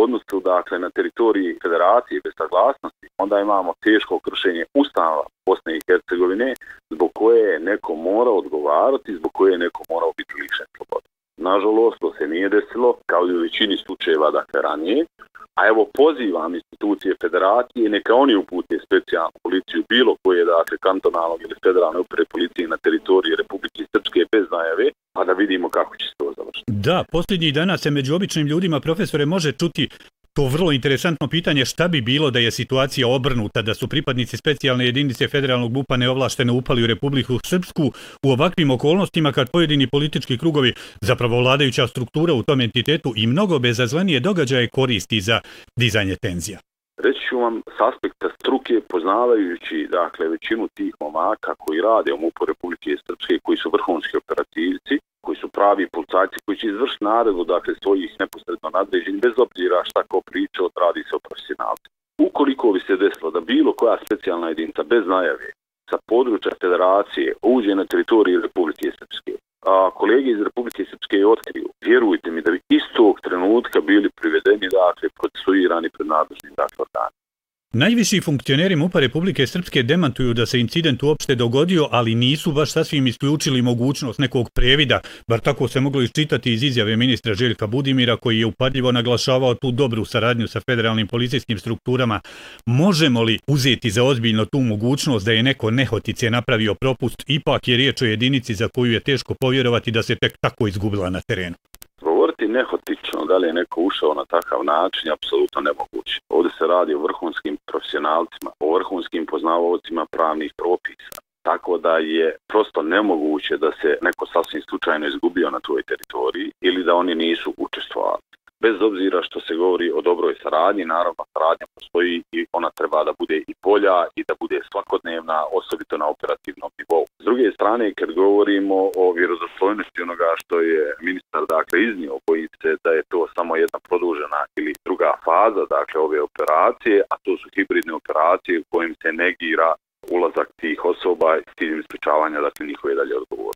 odnosu dakle na teritoriji federacije bez saglasnosti, onda imamo teško kršenje Ustava Bosne i Hercegovine zbog koje je neko morao odgovarati, zbog koje je neko morao biti lišen slobode. Nažalost, to se nije desilo, kao i u većini slučajeva dakle ranije, a evo pozivam institucije federacije, neka oni upute specijalnu policiju bilo koje dakle kantonalnog ili federalne uprave policije na teritoriji Republike Srpske bez najave, pa da vidimo kako će se to završiti. Da, posljednjih dana se među običnim ljudima, profesore, može čuti to vrlo interesantno pitanje šta bi bilo da je situacija obrnuta, da su pripadnici specijalne jedinice federalnog MUP-a neovlašteno upali u Republiku Srpsku u ovakvim okolnostima kad pojedini politički krugovi, zapravo vladajuća struktura u tom entitetu i mnogo bezazlenije događaje koristi za dizanje tenzija. Reći ću vam s aspekta struke, poznavajući dakle većinu tih momaka koji rade u MUP-u Republike Srpske, koji su vrhunski operativci, koji su pravi policajci, koji će izvršiti naredbu dakle svojih neposredno nadređenih, bez obzira šta ko priča, radi se o profesionalci. Ukoliko bi se desilo da bilo koja specijalna jedinica bez najave sa područja federacije uđe na teritoriju Republike Srpske, a kolege iz Republike Srpske je otkriju, vjerujte mi da bi istog trenutka bili privedeni, dakle, procesuirani pred nadležnim dakle organima. Najviši funkcioneri MUP-a Republike Srpske demantuju da se incident uopšte dogodio, ali nisu baš sasvim isključili mogućnost nekog previda, bar tako se moglo iščitati iz izjave ministra Željka Budimira, koji je upadljivo naglašavao tu dobru saradnju sa federalnim policijskim strukturama. Možemo li uzeti za ozbiljno tu mogućnost da je neko nehotice napravio propust, ipak je riječ o jedinici za koju je teško povjerovati da se tek tako izgubila na terenu? Govoriti nehotično da li je neko ušao na takav način je apsolutno nemoguće. Ovdje se radi o vrhunskim profesionalcima, o vrhunskim poznavaocima pravnih propisa. Tako da je prosto nemoguće da se neko sasvim slučajno izgubio na toj teritoriji ili da oni nisu učestvovali. Bez obzira što se govori o dobroj saradnji, naravno saradnja postoji i ona treba da bude i bolja i da bude svakodnevna, osobito na operativnom nivou. S druge strane, kad govorimo o vjerodostojnosti onoga što je ministar dakle iznio, bojim se da je to samo jedna produžena ili druga faza dakle ove operacije, a to su hibridne operacije u kojim se negira ulazak tih osoba s ciljem sprečavanja dakle njihove dalje odgovornosti.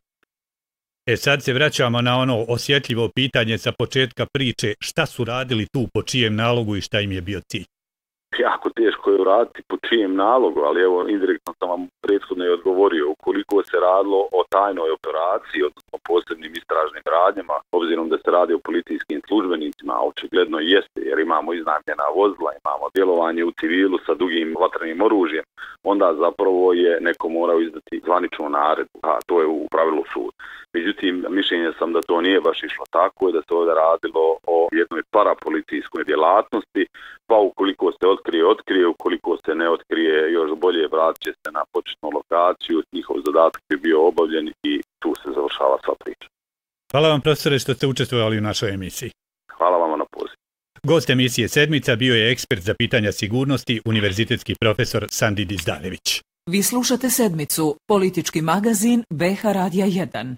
Sad se vraćamo na ono osjetljivo pitanje sa početka priče, šta su radili tu, po čijem nalogu i šta im je bio cilj? Jako teško je uraditi po čijem nalogu, ali evo indirektno sam vam prethodno i odgovorio. Ukoliko se radilo o tajnoj operaciji, odnosno posebnim istražnim radnjama, obzirom da se radi o policijskim službenicima, a očigledno jeste jer imamo iznajmljena vozila, imamo djelovanje u civilu sa dugim vatrenim oružjem, onda zapravo je neko morao izdati zvaničnu naredbu, a to je u pravilu sud. Međutim, mišljenja sam da to nije baš išlo tako, da se ovdje radilo o jednoj parapolicijskoj djelatnosti, pa ukoliko se otkrije, ukoliko se ne otkrije, još bolje vratit će se na početnu lokaciju, njihov zadatak je bio obavljen i tu se završava sva priča. Hvala vam, profesore, što ste učestvovali u našoj emisiji. Hvala vam na poziv. Gost emisije Sedmica bio je ekspert za pitanja sigurnosti, univerzitetski profesor Sandi Dizdarević. Vi slušate Sedmicu, politički magazin BH Radija 1.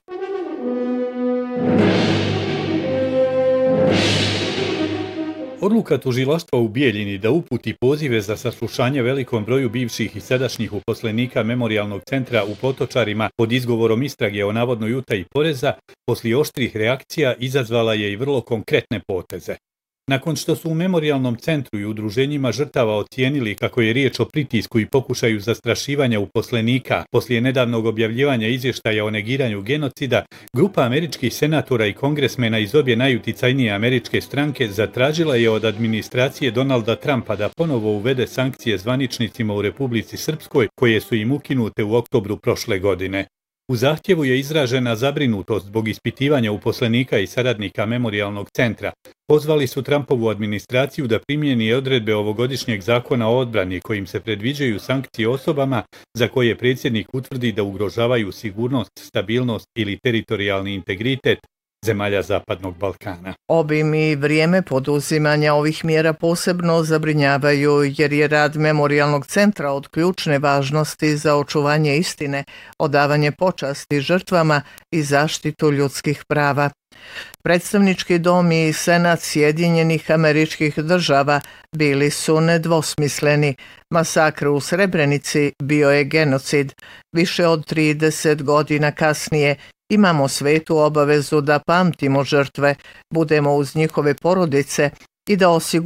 Odluka tužilaštva u Bijeljini da uputi pozive za saslušanje velikom broju bivših i sadašnjih uposlenika Memorijalnog centra u Potočarima pod izgovorom istrage o navodnoj utaji poreza, poslije oštrih reakcija izazvala je i vrlo konkretne poteze. Nakon što su u Memorijalnom centru i udruženjima žrtava ocijenili kako je riječ o pritisku i pokušaju zastrašivanja uposlenika poslije nedavnog objavljivanja izvještaja o negiranju genocida, grupa američkih senatora i kongresmena iz obje najuticajnije američke stranke zatražila je od administracije Donalda Trumpa da ponovo uvede sankcije zvaničnicima u Republici Srpskoj koje su im ukinute u oktobru prošle godine. U zahtjevu je izražena zabrinutost zbog ispitivanja uposlenika i saradnika Memorijalnog centra. Pozvali su Trumpovu administraciju da primjeni odredbe ovogodišnjeg zakona o odbrani kojim se predviđaju sankcije osobama za koje predsjednik utvrdi da ugrožavaju sigurnost, stabilnost ili teritorijalni integritet zemalja Zapadnog Balkana. Obim i vrijeme poduzimanja ovih mjera posebno zabrinjavaju jer je rad Memorijalnog centra od ključne važnosti za očuvanje istine, odavanje počasti žrtvama i zaštitu ljudskih prava. Predstavnički dom i Senat Sjedinjenih Američkih Država bili su nedvosmisleni. Masakr u Srebrenici bio je genocid. Više od 30 godina kasnije imamo svetu obavezu da pamtimo žrtve, budemo uz njihove porodice i da osiguramo